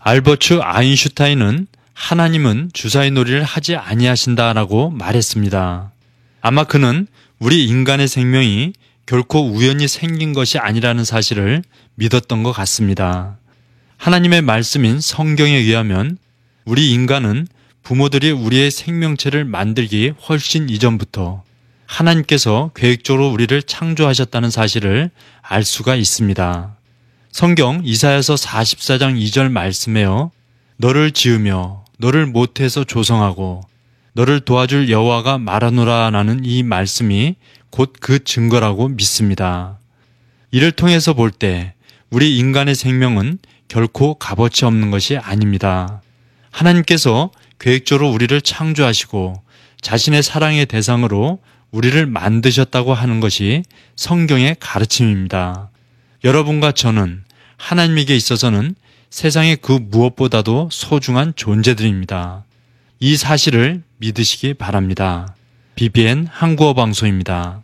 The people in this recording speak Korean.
알버트 아인슈타인은 하나님은 주사위 놀이를 하지 아니하신다라고 말했습니다. 아마 그는 우리 인간의 생명이 결코 우연히 생긴 것이 아니라는 사실을 믿었던 것 같습니다. 하나님의 말씀인 성경에 의하면 우리 인간은 부모들이 우리의 생명체를 만들기 훨씬 이전부터 하나님께서 계획적으로 우리를 창조하셨다는 사실을 알 수가 있습니다. 성경 이사야서 44장 2절 말씀에요. 너를 지으며 너를 모태에서 조성하고 너를 도와줄 여호와가 말하노라 라는 이 말씀이 곧 그 증거라고 믿습니다. 이를 통해서 볼 때 우리 인간의 생명은 결코 값어치 없는 것이 아닙니다. 하나님께서 계획적으로 우리를 창조하시고 자신의 사랑의 대상으로 우리를 만드셨다고 하는 것이 성경의 가르침입니다. 여러분과 저는 하나님에게 있어서는 세상의 그 무엇보다도 소중한 존재들입니다. 이 사실을 믿으시기 바랍니다. BBN 한국어 방송입니다.